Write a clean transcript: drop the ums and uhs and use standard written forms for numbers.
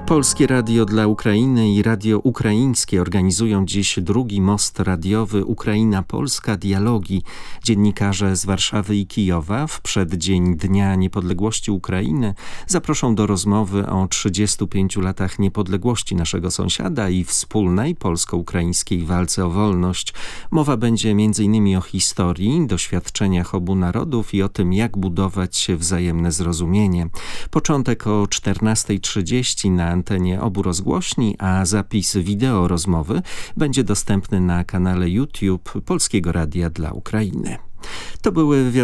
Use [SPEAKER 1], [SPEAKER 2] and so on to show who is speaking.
[SPEAKER 1] Polskie Radio dla Ukrainy i Radio Ukraińskie organizują dziś drugi most radiowy Ukraina-Polska Dialogi. Dziennikarze z Warszawy i Kijowa w przeddzień Dnia Niepodległości Ukrainy zaproszą do rozmowy o 35 latach niepodległości naszego sąsiada i wspólnej polsko-ukraińskiej walce o wolność. Mowa będzie m.in. o historii, doświadczeniach obu narodów i o tym, jak budować wzajemne zrozumienie. Początek o 14:30 na antenie obu rozgłośni, a zapis wideo rozmowy będzie dostępny na kanale YouTube Polskiego Radia dla Ukrainy. To były wiadomości